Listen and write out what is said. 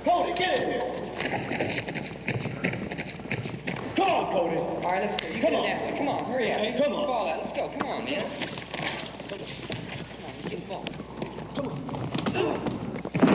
Cody, get in here. Come on, Cody. All right, let's go. You Come get on. in that way. Come on, hurry up. Hey, come on. Fall out. Let's go. Come on, man.